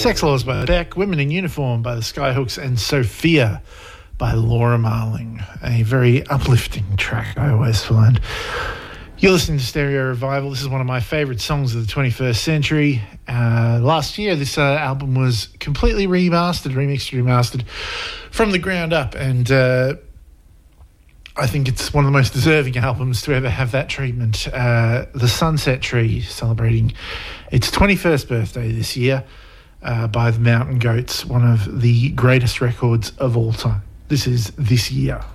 Sex Laws by Beck, Women in Uniform by the Skyhooks, and Sophia by Laura Marling. A very uplifting track, I always find. You're listening to Stereo Revival. This is one of my favourite songs of the 21st century. Last year, this album was completely remastered from the ground up, and I think it's one of the most deserving albums to ever have that treatment. The Sunset Tree, celebrating its 21st birthday this year, by the Mountain Goats, one of the greatest records of all time. This is This Year.